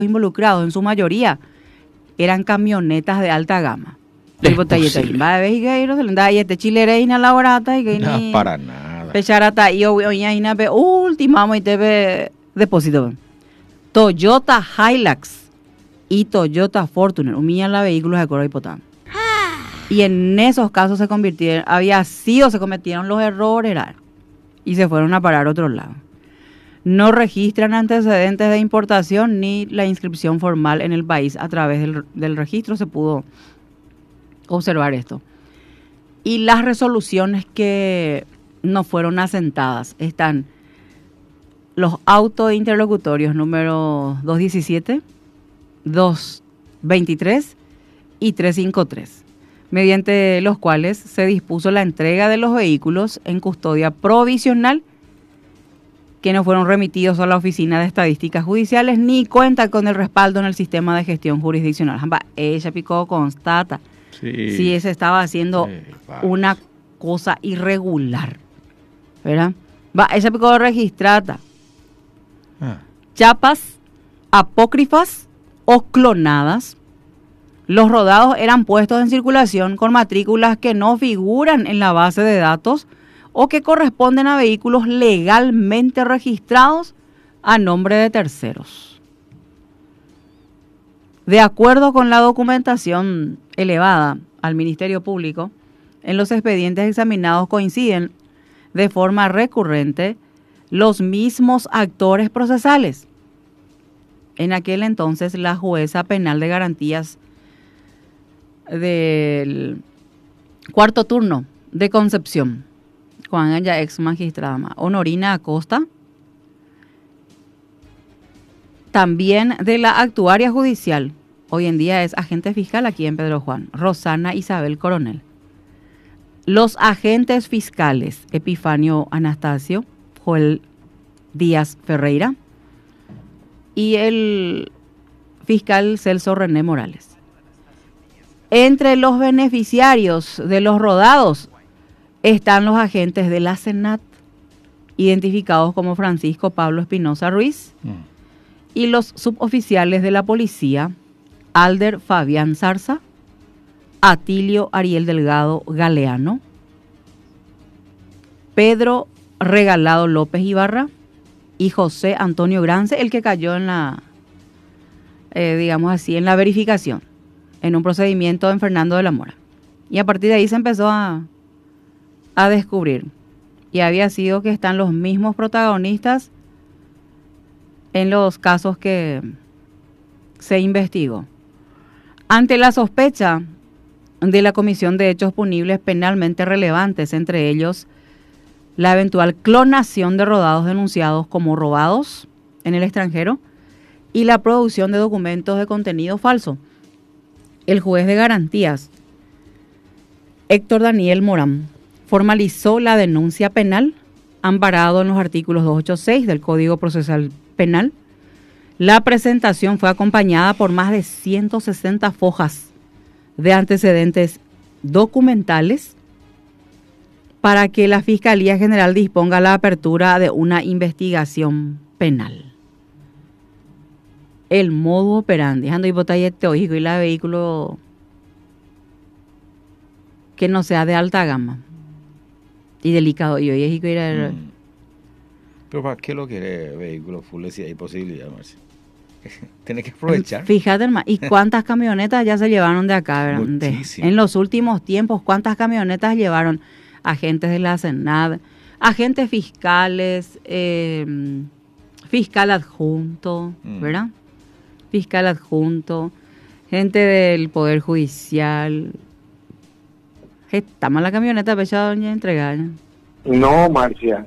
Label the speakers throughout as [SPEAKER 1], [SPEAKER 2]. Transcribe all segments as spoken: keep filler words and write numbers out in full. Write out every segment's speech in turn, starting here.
[SPEAKER 1] involucrados, en su mayoría, eran camionetas de alta gama.
[SPEAKER 2] Es posible. No, para nada.
[SPEAKER 1] Pecharata y hoy pe última y te depósito. Toyota Hilux y Toyota Fortuner, humillan los vehículos de Coro y Potán. Y en esos casos se convirtieron, había sido, se cometieron los errores y se fueron a parar a otro lado. No registran antecedentes de importación ni la inscripción formal en el país. A través del, del registro se pudo observar esto. Y las resoluciones que no fueron asentadas están los autos interlocutorios número doscientos diecisiete, doscientos veintitrés y trescientos cincuenta y tres, mediante los cuales se dispuso la entrega de los vehículos en custodia provisional que no fueron remitidos a la Oficina de Estadísticas Judiciales ni cuentan con el respaldo en el sistema de gestión jurisdiccional. Ella picó constata
[SPEAKER 2] Sí.
[SPEAKER 1] si se estaba haciendo
[SPEAKER 2] Sí,
[SPEAKER 1] una cosa irregular, ¿verdad? Va, ella picó registrada.
[SPEAKER 2] Ah.
[SPEAKER 1] Chapas apócrifas o clonadas. Los rodados eran puestos en circulación con matrículas que no figuran en la base de datos o que corresponden a vehículos legalmente registrados a nombre de terceros. De acuerdo con la documentación elevada al Ministerio Público, en los expedientes examinados coinciden de forma recurrente los mismos actores procesales. En aquel entonces, la jueza penal de garantías del cuarto turno de Concepción, Juan ella ex magistrada Honorina Acosta, también de la actuaria judicial, hoy en día es agente fiscal aquí en Pedro Juan, Rosana Isabel Coronel. Los agentes fiscales Epifanio Anastasio, Joel Díaz Ferreira y el fiscal Celso René Morales. Entre los beneficiarios de los rodados están los agentes de la Senat, identificados como Francisco Pablo Espinosa Ruiz, mm. y los suboficiales de la policía, Alder Fabián Zarza, Atilio Ariel Delgado Galeano, Pedro Regalado López Ibarra y José Antonio Grance, el que cayó en la, eh, digamos así, en la verificación, en un procedimiento en Fernando de la Mora. Y a partir de ahí se empezó a, a descubrir. Y había sido que están los mismos protagonistas en los casos que se investigó. Ante la sospecha de la comisión de hechos punibles penalmente relevantes, entre ellos la eventual clonación de rodados denunciados como robados en el extranjero y la producción de documentos de contenido falso, el juez de garantías, Héctor Daniel Morán, formalizó la denuncia penal amparado en los artículos doscientos ochenta y seis del Código Procesal Penal. La presentación fue acompañada por más de ciento sesenta fojas de antecedentes documentales para que la Fiscalía General disponga la apertura de una investigación penal. El modo operandi, dejando hipotalla teórico y la vehículo que no sea de alta gama y delicado. Y hoy es que ir a...
[SPEAKER 2] Mm. Pero ¿para qué lo quiere vehículo full si hay posibilidad, Marcia? Tiene que aprovechar.
[SPEAKER 1] Fíjate, hermano, ¿y cuántas camionetas ya se llevaron de acá? ¿Verdad? De, en los últimos tiempos, ¿cuántas camionetas llevaron agentes de la Senad, agentes fiscales, eh, fiscal adjunto, mm. ¿verdad? Fiscal adjunto, gente del Poder Judicial? Está mal la camioneta, pechada doña entregar.
[SPEAKER 3] No, Marcia.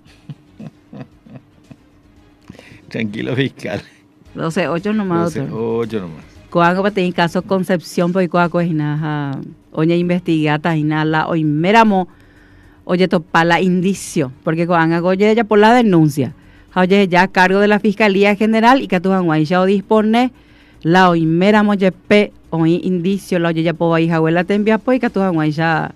[SPEAKER 2] Tranquilo, fiscal.
[SPEAKER 1] doce ocho nomás.
[SPEAKER 2] doce ocho nomás.
[SPEAKER 1] Coaco para tener caso Concepción, porque coaco es nada. Oye, investigata y nada. Hoy meramo. Oye, topala indicio. Porque coaco, oye, ya por la denuncia. Oye, ya a cargo de la Fiscalía General y que tu hanguay ya dispone la hoy meramo yepe. Hoy indicio, la oye, ya por ahí abuela te envía, pues que tu hanguay ya.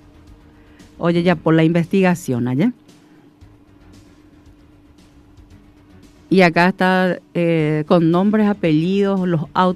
[SPEAKER 1] Oye, ya por la investigación, ¿ayer? Y acá está eh, con nombres, apellidos, los autos